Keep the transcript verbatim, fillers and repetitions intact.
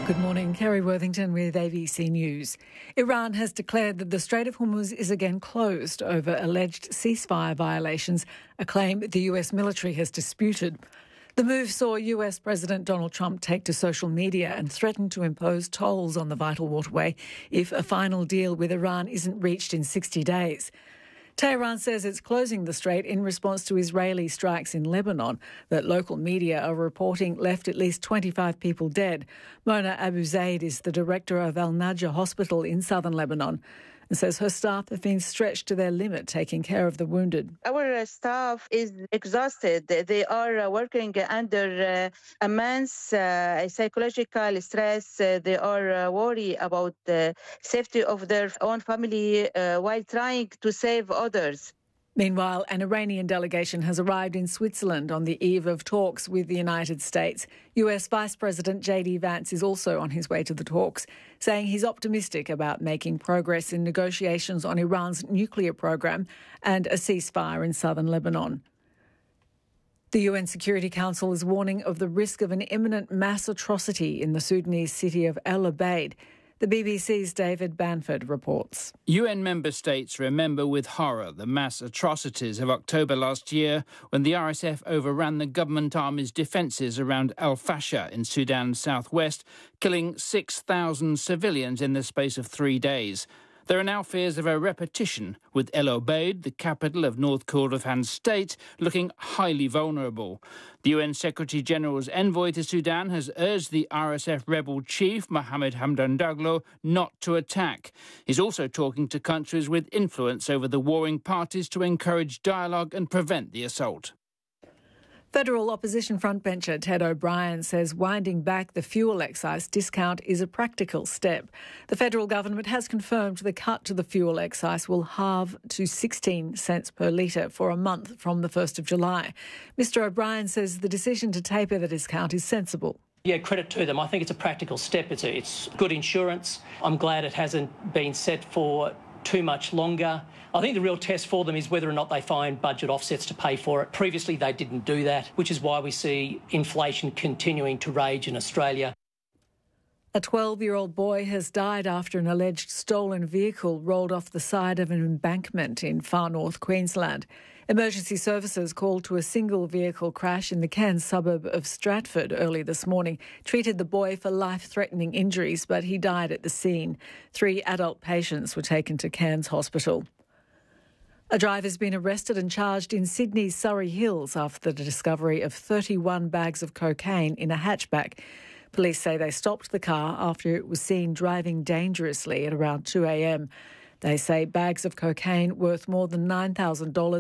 Good morning, Kerry Worthington with A B C News. Iran has declared that the Strait of Hormuz is again closed over alleged ceasefire violations, a claim the U S military has disputed. The move saw U S President Donald Trump take to social media and threaten to impose tolls on the vital waterway if a final deal with Iran isn't reached in sixty days. Tehran says it's closing the strait in response to Israeli strikes in Lebanon that local media are reporting left at least twenty-five people dead. Mona Abu Zaid is the director of Al-Najah Hospital in southern Lebanon and says her staff have been stretched to their limit taking care of the wounded. Our staff is exhausted. They are working under uh, immense uh, psychological stress. Uh, they are uh, worried about the safety of their own family uh, while trying to save others. Meanwhile, an Iranian delegation has arrived in Switzerland on the eve of talks with the United States. U S Vice President J D Vance is also on his way to the talks, saying he's optimistic about making progress in negotiations on Iran's nuclear program and a ceasefire in southern Lebanon. The U N Security Council is warning of the risk of an imminent mass atrocity in the Sudanese city of El Obeid. The B B C's David Banford reports. U N member states remember with horror the mass atrocities of October last year when the R S F overran the government army's defences around Al Fasher in Sudan's southwest, killing six thousand civilians in the space of three days. There are now fears of a repetition, with El Obeid, the capital of North Kordofan state, looking highly vulnerable. The U N Secretary-General's envoy to Sudan has urged the R S F rebel chief, Mohammed Hamdan Daglo, not to attack. He's also talking to countries with influence over the warring parties to encourage dialogue and prevent the assault. Federal opposition frontbencher Ted O'Brien says winding back the fuel excise discount is a practical step. The federal government has confirmed the cut to the fuel excise will halve to sixteen cents per litre for a month from the first of July. Mr O'Brien says the decision to taper the discount is sensible. Yeah, credit to them. I think it's a practical step. It's, a, it's good insurance. I'm glad it hasn't been set for too much longer. I think the real test for them is whether or not they find budget offsets to pay for it. Previously, they didn't do that, which is why we see inflation continuing to rage in Australia. A twelve-year-old boy has died after an alleged stolen vehicle rolled off the side of an embankment in far north Queensland. Emergency services called to a single vehicle crash in the Cairns suburb of Stratford early this morning, treated the boy for life-threatening injuries, but he died at the scene. Three adult patients were taken to Cairns Hospital. A driver's been arrested and charged in Sydney's Surrey Hills after the discovery of thirty-one bags of cocaine in a hatchback. Police say they stopped the car after it was seen driving dangerously at around two a m. They say bags of cocaine worth more than nine thousand dollars